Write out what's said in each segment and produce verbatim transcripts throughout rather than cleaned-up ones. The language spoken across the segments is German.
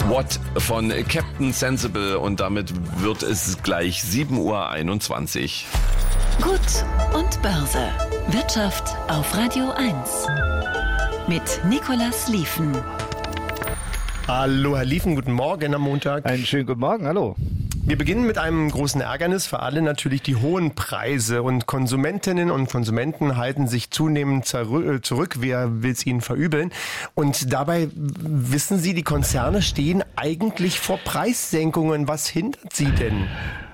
What von Captain Sensible und damit wird es gleich sieben Uhr einundzwanzig. Gut und Börse. Wirtschaft auf Radio eins. Mit Nicolas Lieven. Hallo Herr Lieven, guten Morgen am Montag. Einen schönen guten Morgen, hallo. Wir beginnen mit einem großen Ärgernis für alle, natürlich die hohen Preise. Und Konsumentinnen und Konsumenten halten sich zunehmend zurück. Wer will es ihnen verübeln? Und dabei wissen Sie, die Konzerne stehen eigentlich vor Preissenkungen. Was hindert sie denn?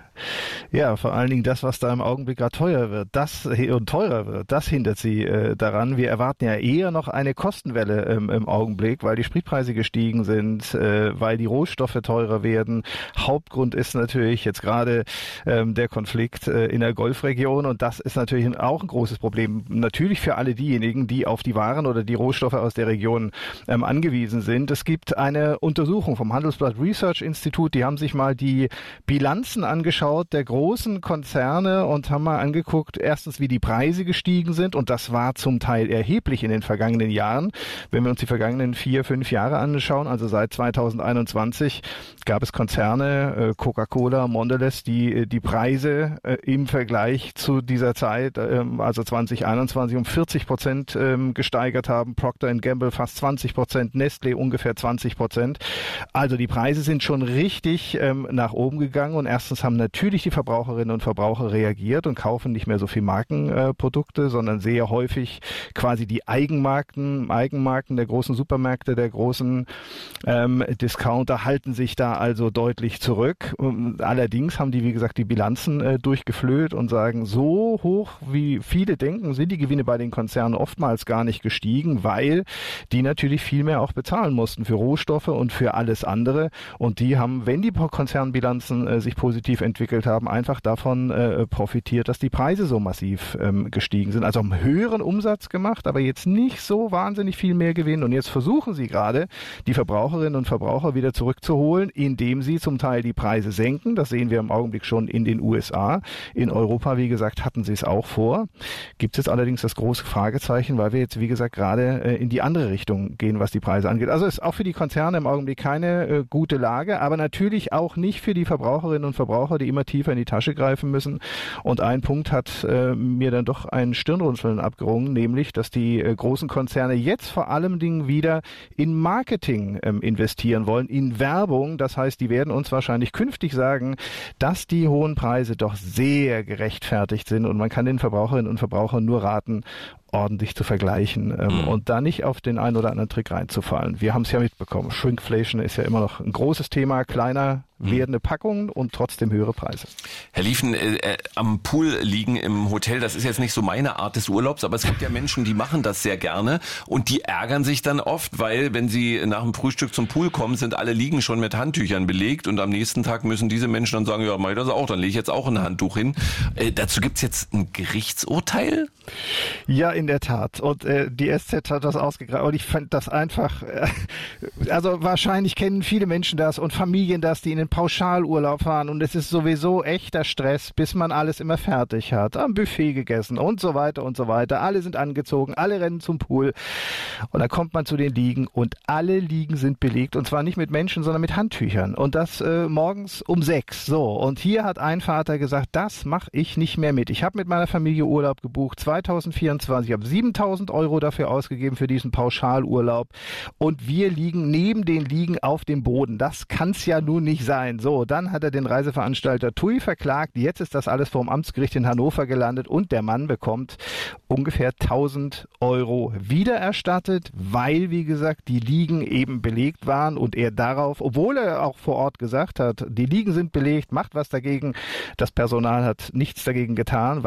Ja, vor allen Dingen das, was da im Augenblick gerade teuer wird, das und teurer wird, das hindert sie äh, daran. Wir erwarten ja eher noch eine Kostenwelle ähm, im Augenblick, weil die Spritpreise gestiegen sind, äh, weil die Rohstoffe teurer werden. Hauptgrund ist natürlich jetzt gerade ähm, der Konflikt äh, in der Golfregion und das ist natürlich auch ein großes Problem. Natürlich für alle diejenigen, die auf die Waren oder die Rohstoffe aus der Region ähm, angewiesen sind. Es gibt eine Untersuchung vom Handelsblatt Research Institute, die haben sich mal die Bilanzen angeschaut der großen Konzerne und haben mal angeguckt, erstens, wie die Preise gestiegen sind und das war zum Teil erheblich in den vergangenen Jahren. Wenn wir uns die vergangenen vier, fünf Jahre anschauen, also seit zweitausendeinundzwanzig, gab es Konzerne, Coca-Cola, Mondelez, die die Preise im Vergleich zu dieser Zeit, also zweitausendeinundzwanzig, um vierzig Prozent gesteigert haben. Procter and Gamble fast zwanzig Prozent, Nestlé ungefähr zwanzig Prozent. Also die Preise sind schon richtig nach oben gegangen und erstens haben natürlich Natürlich die Verbraucherinnen und Verbraucher reagiert und kaufen nicht mehr so viel Markenprodukte, äh, sondern sehr häufig quasi die Eigenmarken, Eigenmarken der großen Supermärkte, der großen ähm, Discounter halten sich da also deutlich zurück. Und allerdings haben die, wie gesagt, die Bilanzen äh, durchgeflöht und sagen, so hoch wie viele denken, sind die Gewinne bei den Konzernen oftmals gar nicht gestiegen, weil die natürlich viel mehr auch bezahlen mussten für Rohstoffe und für alles andere. Und die haben, wenn die Konzernbilanzen äh, sich positiv entwickelt haben, einfach davon äh, profitiert, dass die Preise so massiv ähm, gestiegen sind. Also haben höheren Umsatz gemacht, aber jetzt nicht so wahnsinnig viel mehr Gewinn. Und jetzt versuchen sie gerade, die Verbraucherinnen und Verbraucher wieder zurückzuholen, indem sie zum Teil die Preise senken. Das sehen wir im Augenblick schon in den U S A. In Europa, wie gesagt, hatten sie es auch vor. Gibt es jetzt allerdings das große Fragezeichen, weil wir jetzt, wie gesagt, gerade äh, in die andere Richtung gehen, was die Preise angeht. Also ist auch für die Konzerne im Augenblick keine äh, gute Lage, aber natürlich auch nicht für die Verbraucherinnen und Verbraucher, die immer tiefer in die Tasche greifen müssen. Und ein Punkt hat äh, mir dann doch ein Stirnrunzeln abgerungen, nämlich, dass die äh, großen Konzerne jetzt vor allem Dingen wieder in Marketing ähm, investieren wollen, in Werbung. Das heißt, die werden uns wahrscheinlich künftig sagen, dass die hohen Preise doch sehr gerechtfertigt sind und man kann den Verbraucherinnen und Verbrauchern nur raten, ordentlich zu vergleichen ähm, mhm. und da nicht auf den einen oder anderen Trick reinzufallen. Wir haben es ja mitbekommen. Shrinkflation ist ja immer noch ein großes Thema, kleiner werdende Packungen und trotzdem höhere Preise. Herr Lieven, äh, äh, am Pool liegen im Hotel, das ist jetzt nicht so meine Art des Urlaubs, aber es gibt ja Menschen, die machen das sehr gerne und die ärgern sich dann oft, weil wenn sie nach dem Frühstück zum Pool kommen, sind alle Liegen schon mit Handtüchern belegt und am nächsten Tag müssen diese Menschen dann sagen, ja, mach ich das auch, dann lege ich jetzt auch ein Handtuch hin. Äh, dazu gibt's jetzt ein Gerichtsurteil? Ja, in der Tat. Und äh, die S Z hat das ausgegraben und ich fand das einfach, äh, also wahrscheinlich kennen viele Menschen das und Familien das, die in den Pauschalurlaub fahren und es ist sowieso echter Stress, bis man alles immer fertig hat, am Buffet gegessen und so weiter und so weiter. Alle sind angezogen, alle rennen zum Pool und dann kommt man zu den Liegen und alle Liegen sind belegt und zwar nicht mit Menschen, sondern mit Handtüchern und das äh, morgens um sechs. So, und hier hat ein Vater gesagt, das mache ich nicht mehr mit. Ich habe mit meiner Familie Urlaub gebucht, zweitausendvierundzwanzig, ich habe siebentausend Euro dafür ausgegeben für diesen Pauschalurlaub und wir liegen neben den Liegen auf dem Boden. Das kann's ja nun nicht sein. So, dann hat er den Reiseveranstalter T U I verklagt. Jetzt ist das alles vor dem Amtsgericht in Hannover gelandet und der Mann bekommt ungefähr tausend Euro wiedererstattet, weil, wie gesagt, die Liegen eben belegt waren und er darauf, obwohl er auch vor Ort gesagt hat, die Liegen sind belegt, macht was dagegen. Das Personal hat nichts dagegen getan.